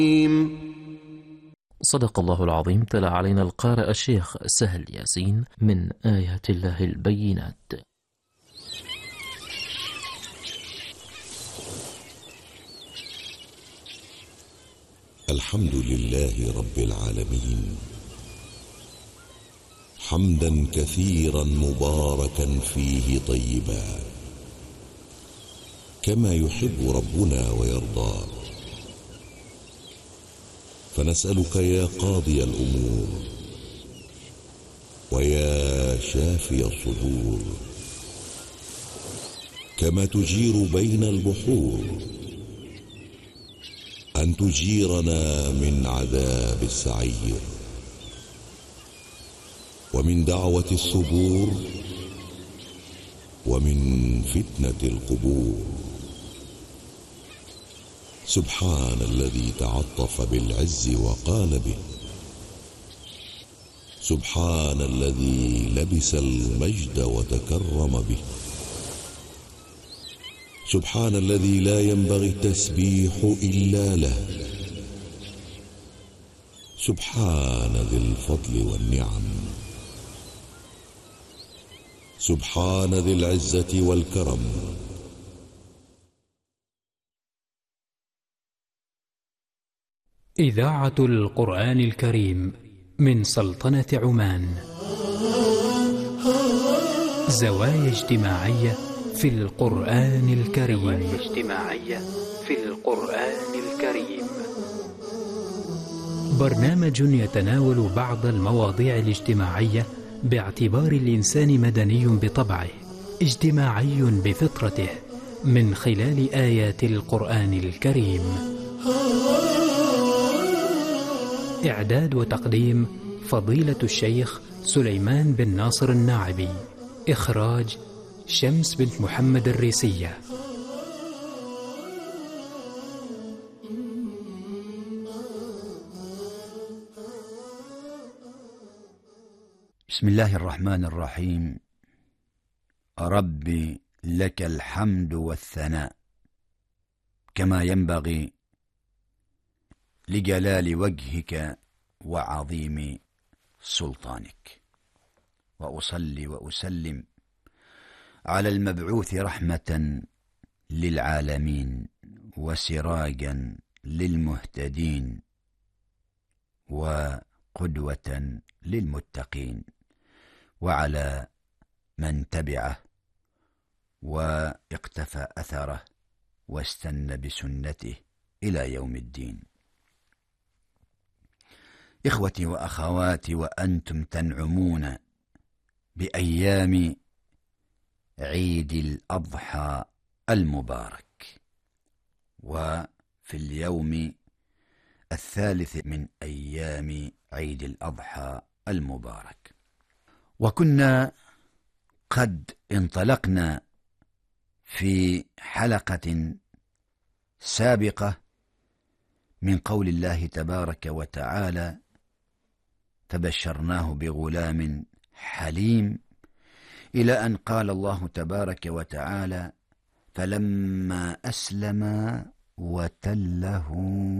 صدق الله العظيم. تلا علينا القارئ الشيخ سهل ياسين من آيات الله البينات. الحمد لله رب العالمين، حمدا كثيرا مباركا فيه طيبا، كما يحب ربنا ويرضى. فنسألك يا قاضي الأمور ويا شافي الصدور، كما تجير بين البحور، أن تجيرنا من عذاب السعير، ومن دعوة الصبور، ومن فتنة القبور. سبحان الذي تعطف بالعز وقال به، سبحان الذي لبس المجد وتكرم به، سبحان الذي لا ينبغي التسبيح إلا له، سبحان ذي الفضل والنعم، سبحان ذي العزة والكرم. إذاعة القرآن الكريم من سلطنة عمان. زوايا اجتماعية في القرآن الكريم. برنامج يتناول بعض المواضيع الاجتماعية باعتبار الإنسان مدني بطبعه، اجتماعي بفطرته، من خلال آيات القرآن الكريم. إعداد وتقديم فضيلة الشيخ سليمان بن ناصر الناعبي. إخراج شمس بنت محمد الريسية. بسم الله الرحمن الرحيم. ربي لك الحمد والثناء كما ينبغي لجلال وجهك وعظيم سلطانك، وأصلي وأسلم على المبعوث رحمة للعالمين وسراجا للمهتدين وقدوة للمتقين، وعلى من تبعه واقتفى أثره واستنى بسنته إلى يوم الدين. إخوتي وأخواتي، وأنتم تنعمون بأيام عيد الأضحى المبارك، وفي اليوم الثالث من أيام عيد الأضحى المبارك، وكنا قد انطلقنا في حلقة سابقة من قول الله تبارك وتعالى: فبشرناه بغلام حليم، إلى أن قال الله تبارك وتعالى: فلما أسلما وتله